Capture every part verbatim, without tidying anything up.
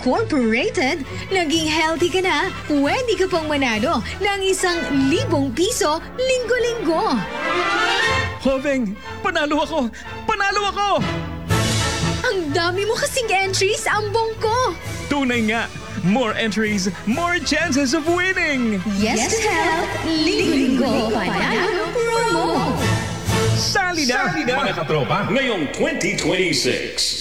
Incorporated, naging healthy ka na, pwede ka pang manalo ng isang libong piso linggo-linggo. Hoveng, panalo ako! Panalo ako! Ang dami mo kasing entries, ambong ko! Tunay nga! More entries, more chances of winning! Yes, to help, linggo-linggo, panalo promo! Sali na! Sali na, mga katropa, ngayong twenty twenty-six.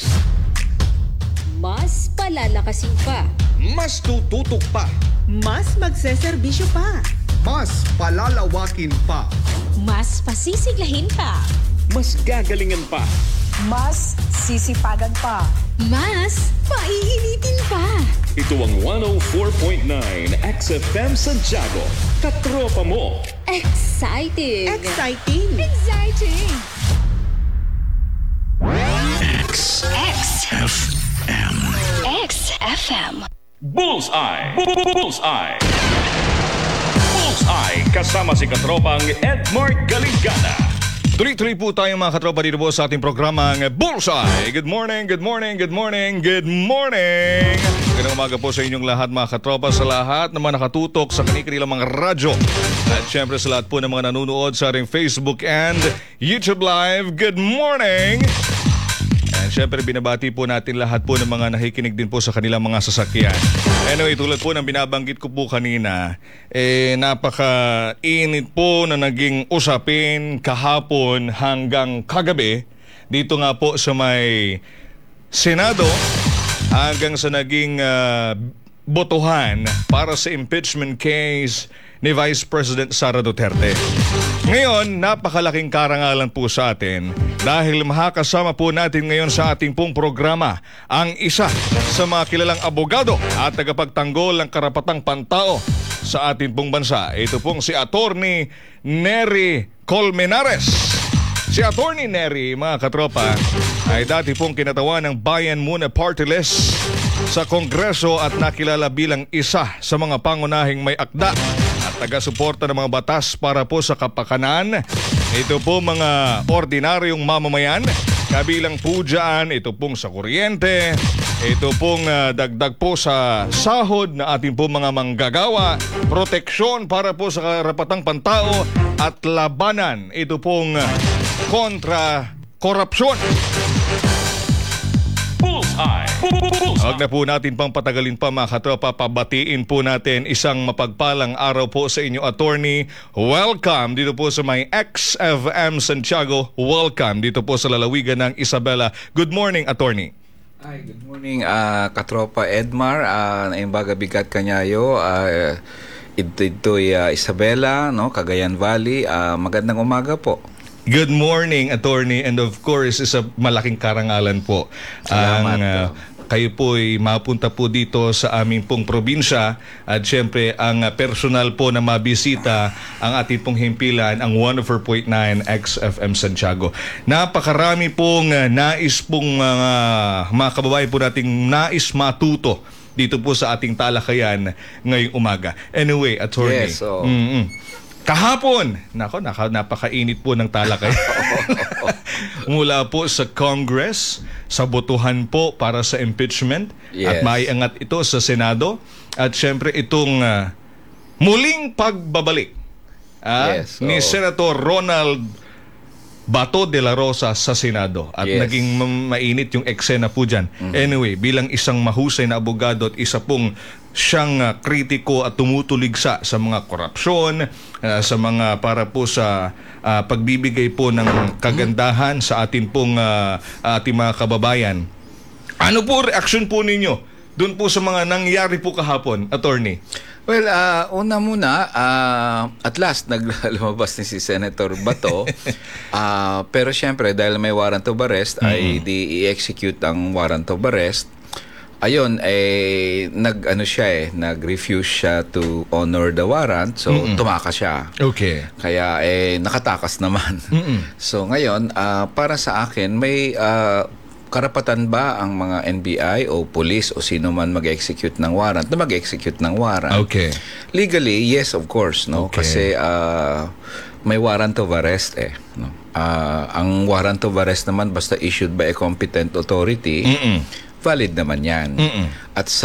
Mas palalakasin pa. Mas tututok pa. Mas magseserbisyo pa. Mas palalawakin pa. Mas pasisiglahin pa. Mas gagalingan pa. Mas sisipagan pa. Mas paiinitin pa. Ito ang one oh four point nine X F M Santiago. Katropa mo. Exciting! Exciting. Exciting! X X F M. X F M. Bullseye. Bullseye. Bullseye. Kasama si katropang Edmar Galigana. Tuloy-tuloy po tayo mga katropa dito po sa ating programang Bullseye. Good morning, good morning, good morning, good morning. Magandang umaga po sa inyong lahat mga katropa, sa lahat na mga nakatutok sa kanilang mga radyo. At syempre sa lahat po ng mga nanonood sa ating Facebook and YouTube Live. Good morning! And syempre binabati po natin lahat po ng mga nakikinig din po sa kanilang mga sasakyan. Anyway, tulad po ng binabanggit ko po kanina, eh napaka-init po na naging usapin kahapon hanggang kagabi dito nga po sa may Senado hanggang sa naging uh, botohan para sa impeachment case ni Vice President Sara Duterte. Ngayon, napakalaking karangalan po sa atin dahil makakasama po natin ngayon sa ating pong programa ang isa sa mga kilalang abogado at tagapagtanggol ng karapatang pantao sa ating pong bansa. Ito pong si Attorney Nery Colmenares. Si Attorney Nery, mga katropa, ay dati pong kinatawan ng Bayan Muna Party List sa Kongreso at nakilala bilang isa sa mga pangunahing may akda at taga-suporta ng mga batas para po sa kapakanan. Ito po mga ordinaryong mamamayan, kabilang po dyan, ito pong sa kuryente, ito pong uh, dagdag po sa sahod na ating po mga manggagawa, proteksyon para po sa karapatang pantao at labanan, ito pong uh, kontra korupsyon. Bullseye. Huwag na po natin pang patagalin pa mga katropa, pabatiin po natin isang mapagpalang araw po sa inyo, Attorney. Welcome dito po sa may X F M Santiago. Welcome dito po sa lalawigan ng Isabela. Good morning, Attorney. Hi, good morning, uh, katropa Edmar, uh, naimbaga bigat kanyayo, uh, ito ito'y uh, Isabela, no, Cagayan Valley. Uh, magandang umaga po. Good morning, Attorney, and of course, isa malaking karangalan po. Salamat ang, uh, po. Kayo po ay mapunta po dito sa aming pong probinsya at syempre ang uh, personal po na mabisita ang ating pong himpilan, ang one oh four point nine X F M Santiago. Napakarami pong uh, nais pong uh, mga kababayan po nating nais matuto dito po sa ating talakayan ngayong umaga. Anyway, Attorney. Yes, so... Mm-mm. Kahapon, nako, naka, napakainit po ng talakay. Mula po sa Congress, sa botohan po para sa impeachment, Yes. at maiangat ito sa Senado, at syempre itong uh, muling pagbabalik ah, Yes, ni oo. Senator Ronald Bato de la Rosa sa Senado. At Yes. naging ma- mainit yung eksena po dyan. Anyway, bilang isang mahusay na abogado at isa pong siyang uh, kritiko at tumutuligsa sa mga korupsyon, uh, sa mga para po sa uh, pagbibigay po ng kagandahan sa ating pong uh, ating mga kababayan. Ano po reaksyon po ninyo doon po sa mga nangyari po kahapon, Attorney? Well, uh, una muna, uh, at last naglalumabas ni si Senator Bato. uh, pero syempre, dahil may warrant of arrest, mm-hmm. ay di i-execute ang warrant of arrest. Ayun, eh, nag, ano siya eh, nag-refuse siya to honor the warrant. So, mm-mm. tumakas siya. Okay. Kaya, eh, nakatakas naman. Mm-mm. So, ngayon, uh, para sa akin, may uh, karapatan ba ang mga N B I o police o sino man mag-execute ng warrant na mag-execute ng warrant? Okay. Legally, yes, of course, no? Okay. Kasi uh, may warrant of arrest eh. No? Uh, ang warrant of arrest naman basta issued by a competent authority, Mm-mm. valid naman yan. Mm-mm. At